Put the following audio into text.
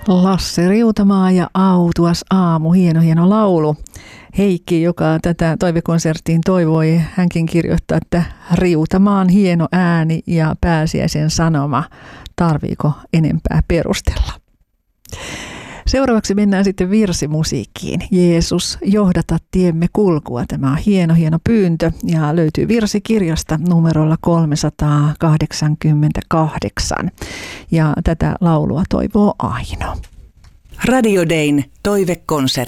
Lasse Riutamaa ja Autuas aamu, hieno laulu. Heikki, joka tätä toivekonserttiin toivoi, hänkin kirjoittaa, että Riutamaan hieno ääni ja pääsiäisen sanoma. Tarviiko enempää perustella? Seuraavaksi mennään sitten virsimusiikkiin. Jeesus, johdata tiemme kulkua. Tämä on hieno pyyntö ja löytyy virsikirjasta numerolla 388. Ja tätä laulua toivoo Aino. Radio Dayn toivekonsertti.